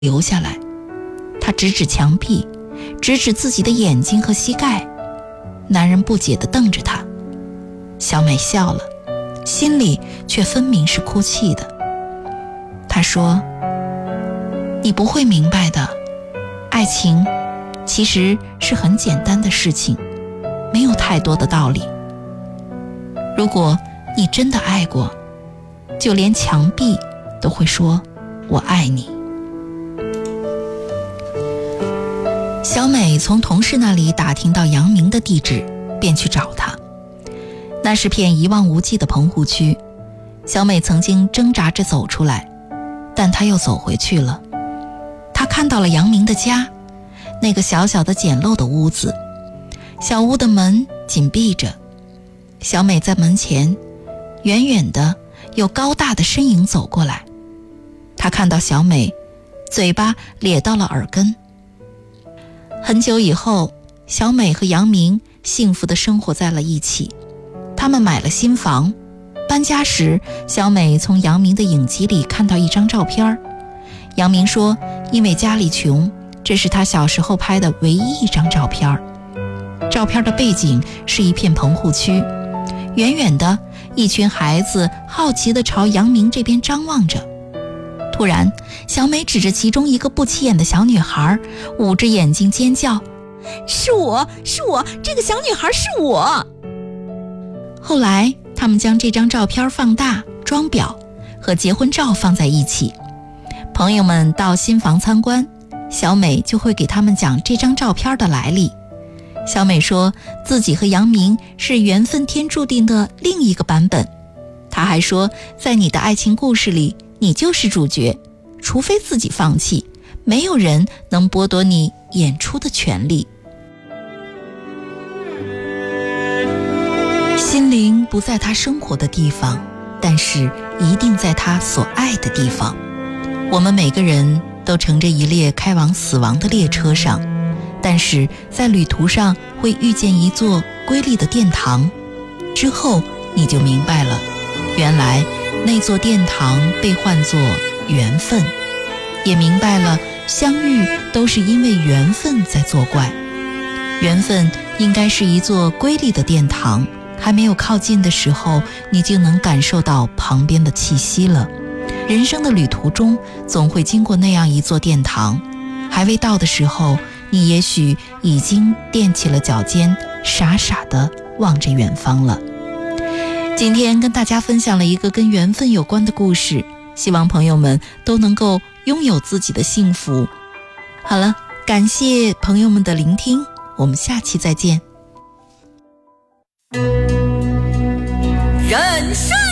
流下来。他指指墙壁，指指自己的眼睛和膝盖。男人不解地瞪着他。小美笑了，心里却分明是哭泣的。她说，你不会明白的，爱情其实是很简单的事情，没有太多的道理。如果你真的爱过，就连墙壁都会说我爱你。小美从同事那里打听到杨明的地址，便去找他。那是片一望无际的棚户区，小美曾经挣扎着走出来，但她又走回去了。她看到了杨明的家，那个小小的简陋的屋子，小屋的门紧闭着。小美在门前，远远的有高大的身影走过来。她看到小美嘴巴咧到了耳根。很久以后，小美和杨明幸福地生活在了一起。他们买了新房，搬家时，小美从杨明的影集里看到一张照片。杨明说，因为家里穷，这是他小时候拍的唯一一张照片。照片的背景是一片棚户区，远远的，一群孩子好奇地朝杨明这边张望着。突然，小美指着其中一个不起眼的小女孩，捂着眼睛尖叫，是我，这个小女孩是我。后来他们将这张照片放大装裱，和结婚照放在一起。朋友们到新房参观，小美就会给他们讲这张照片的来历。小美说自己和杨明是缘分天注定的另一个版本。她还说，在你的爱情故事里，你就是主角，除非自己放弃，没有人能剥夺你演出的权利。心灵不在他生活的地方，但是一定在他所爱的地方。我们每个人都乘着一列开往死亡的列车上，但是在旅途上会遇见一座瑰丽的殿堂，之后你就明白了，原来那座殿堂被唤作缘分，也明白了相遇都是因为缘分在作怪。缘分应该是一座瑰丽的殿堂，还没有靠近的时候，你就能感受到旁边的气息了。人生的旅途中，总会经过那样一座殿堂，还未到的时候，你也许已经踮起了脚尖，傻傻地望着远方了。今天跟大家分享了一个跟缘分有关的故事，希望朋友们都能够拥有自己的幸福。好了，感谢朋友们的聆听，我们下期再见。 人生